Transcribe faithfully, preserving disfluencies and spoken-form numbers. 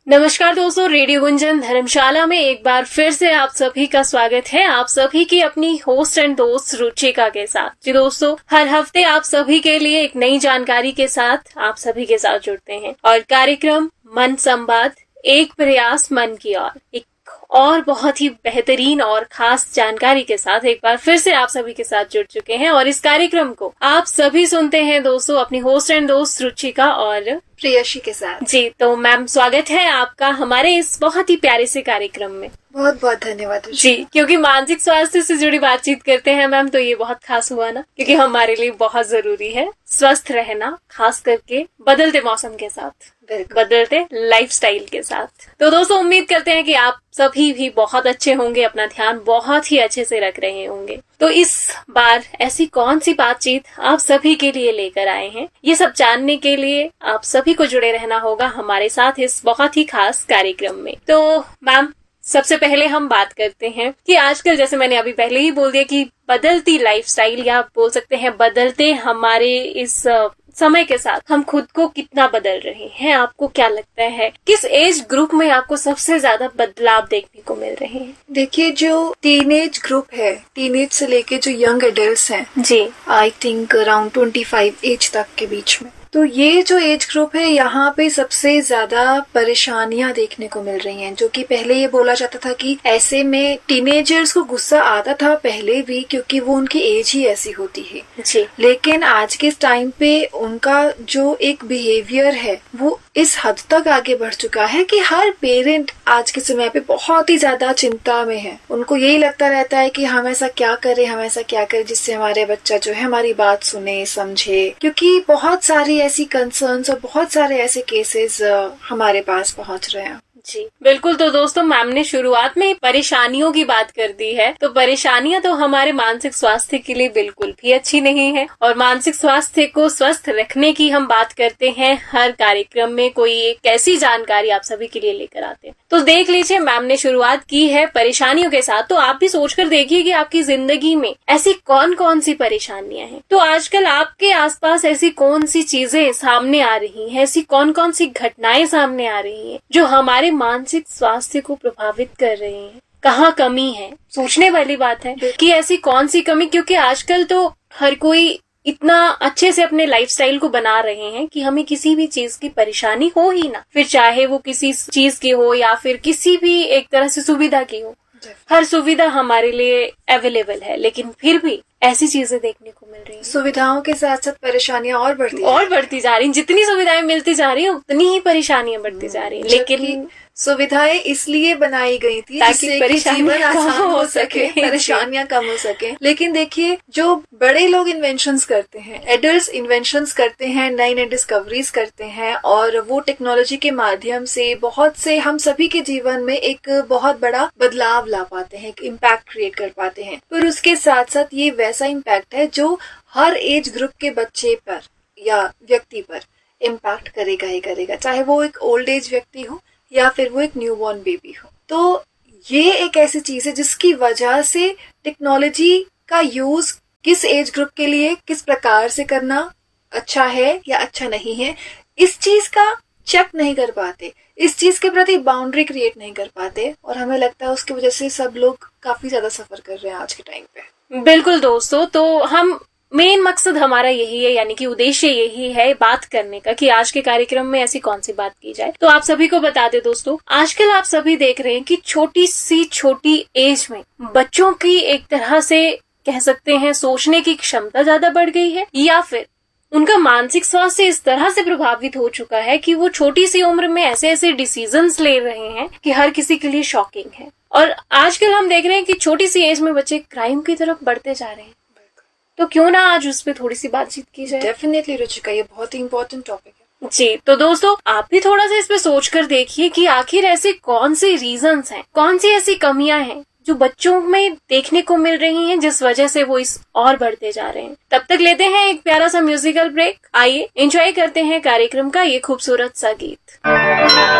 नमस्कार दोस्तों, रेडियो गुंजन धर्मशाला में एक बार फिर से आप सभी का स्वागत है। आप सभी की अपनी होस्ट एंड दोस्त रुचिका के साथ। जी दोस्तों, हर हफ्ते आप सभी के लिए एक नई जानकारी के साथ आप सभी के साथ जुड़ते हैं और कार्यक्रम मन संवाद, एक प्रयास मन की ओर, एक और बहुत ही बेहतरीन और खास जानकारी के साथ एक बार फिर से आप सभी के साथ जुड़ चुके हैं। और इस कार्यक्रम को आप सभी सुनते हैं दोस्तों अपनी होस्ट एंड दोस्त रुचिका और प्रियशी के साथ। जी तो मैम, स्वागत है आपका हमारे इस बहुत ही प्यारे से कार्यक्रम में। बहुत बहुत धन्यवाद जी, क्योंकि मानसिक स्वास्थ्य से जुड़ी बातचीत करते हैं मैम, तो ये बहुत खास हुआ ना, क्योंकि हमारे लिए बहुत जरूरी है स्वस्थ रहना, खास करके बदलते मौसम के साथ, बदलते लाइफस्टाइल के साथ। तो दोस्तों, उम्मीद करते हैं कि आप सभी भी बहुत अच्छे होंगे, अपना ध्यान बहुत ही अच्छे से रख रहे होंगे। तो इस बार ऐसी कौन सी बातचीत आप सभी के लिए लेकर आए हैं, ये सब जानने के लिए आप सभी को जुड़े रहना होगा हमारे साथ इस बहुत ही खास कार्यक्रम में। तो मैम, सबसे पहले हम बात करते हैं कि आजकल, जैसे मैंने अभी पहले ही बोल दिया, कि बदलती लाइफस्टाइल या आप बोल सकते हैं बदलते हमारे इस समय के साथ हम खुद को कितना बदल रहे हैं। आपको क्या लगता है किस एज ग्रुप में आपको सबसे ज्यादा बदलाव देखने को मिल रहे हैं? देखिए, जो टीनेज ग्रुप है, टीनेज से लेके जो यंग एडल्ट्स हैं, जी I think around twenty five as तक के बीच में, तो ये जो एज ग्रुप है, यहाँ पे सबसे ज्यादा परेशानियां देखने को मिल रही हैं। जो कि पहले ये बोला जाता था कि ऐसे में टीनेजर्स को गुस्सा आता था पहले भी, क्योंकि वो उनकी एज ही ऐसी होती है जी। लेकिन आज के टाइम पे उनका जो एक बिहेवियर है वो इस हद तक आगे बढ़ चुका है कि हर पेरेंट आज के समय पे बहुत ही ज्यादा चिंता में है। उनको यही लगता रहता है कि हम ऐसा क्या करें, हम ऐसा क्या करें जिससे हमारे बच्चा जो है हमारी बात सुने, समझे, क्योंकि बहुत सारी ऐसी कंसर्न्स और बहुत सारे ऐसे केसेस हमारे पास पहुंच रहे हैं। जी बिल्कुल। तो दोस्तों, मैम ने शुरुआत में परेशानियों की बात कर दी है, तो परेशानियां तो हमारे मानसिक स्वास्थ्य के लिए बिल्कुल भी अच्छी नहीं है। और मानसिक स्वास्थ्य को स्वस्थ रखने की हम बात करते हैं हर कार्यक्रम में, कोई एक ऐसी जानकारी आप सभी के लिए लेकर आते हैं। तो देख लीजिए, मैम ने शुरुआत की है परेशानियों के साथ, तो आप भी सोचकर देखिए कि आपकी जिंदगी में ऐसी कौन कौन सी परेशानियां हैं। तो आजकल आपके आसपास ऐसी कौन सी चीजें सामने आ रही हैं, ऐसी कौन कौन सी घटनाएं सामने आ रही हैं जो हमारे मानसिक स्वास्थ्य को प्रभावित कर रही हैं? कहाँ कमी है? सोचने वाली बात है कि ऐसी कौन सी कमी, क्योंकि आजकल तो हर कोई इतना अच्छे से अपने लाइफस्टाइल को बना रहे हैं कि हमें किसी भी चीज की परेशानी हो ही ना, फिर चाहे वो किसी चीज की हो या फिर किसी भी एक तरह से सुविधा की हो। हर सुविधा हमारे लिए अवेलेबल है, लेकिन फिर भी ऐसी चीजें देखने को मिल रही हैं। सुविधाओं के साथ साथ परेशानियां और बढ़ती और बढ़ती जा रही हैं। जितनी सुविधाएं मिलती जा रही हैं उतनी ही परेशानियां बढ़ती जा रही हैं। लेकिन सुविधाएं इसलिए बनाई गई थी ताकि परेशानियां आसान हो सके, परेशानियां कम हो सके। लेकिन देखिए, जो बड़े लोग इन्वेंशंस करते हैं, एडल्ट्स इन्वेंशंस करते हैं, नई नई डिस्कवरीज करते हैं, और वो टेक्नोलॉजी के माध्यम से बहुत से हम सभी के जीवन में एक बहुत बड़ा बदलाव ला पाते हैं, एक इम्पैक्ट क्रिएट कर पाते हैं। पर उसके साथ साथ ये वैसा इम्पैक्ट है जो हर एज ग्रुप के बच्चे पर या व्यक्ति पर इम्पैक्ट करेगा ही करेगा, चाहे वो एक ओल्ड एज व्यक्ति हो या फिर वो एक न्यूबॉर्न बेबी हो। तो ये एक ऐसी चीज है जिसकी वजह से टेक्नोलॉजी का यूज किस एज ग्रुप के लिए किस प्रकार से करना अच्छा है या अच्छा नहीं है, इस चीज का चेक नहीं कर पाते, इस चीज के प्रति बाउंड्री क्रिएट नहीं कर पाते, और हमें लगता है उसकी वजह से सब लोग काफी ज्यादा सफर कर रहे हैं आज के टाइम पे। बिल्कुल दोस्तों, तो हम मेन मकसद हमारा यही है, यानी कि उद्देश्य यही है बात करने का कि आज के कार्यक्रम में ऐसी कौन सी बात की जाए। तो आप सभी को बता दे दोस्तों, आजकल आप सभी देख रहे हैं कि छोटी सी छोटी एज में बच्चों की एक तरह से कह सकते हैं सोचने की क्षमता ज्यादा बढ़ गई है, या फिर उनका मानसिक स्वास्थ्य इस तरह से प्रभावित हो चुका है कि वो छोटी सी उम्र में ऐसे ऐसे डिसीजंस ले रहे हैं कि हर किसी के लिए शॉकिंग है। और आजकल हम देख रहे हैं कि छोटी सी एज में बच्चे क्राइम की तरफ बढ़ते जा रहे हैं। तो क्यों ना आज उस पर थोड़ी सी बातचीत की जाए। डेफिनेटली रुचिका, ये बहुत ही इम्पोर्टेंट टॉपिक है। जी तो दोस्तों, आप भी थोड़ा सा इस पे सोच कर देखिए कि आखिर ऐसे कौन से रीजंस हैं, कौन सी ऐसी कमियां हैं जो बच्चों में देखने को मिल रही हैं, जिस वजह से वो इस और बढ़ते जा रहे हैं। तब तक लेते हैं एक प्यारा सा म्यूजिकल ब्रेक। आइए एंजॉय करते हैं कार्यक्रम का ये खूबसूरत सा गीत।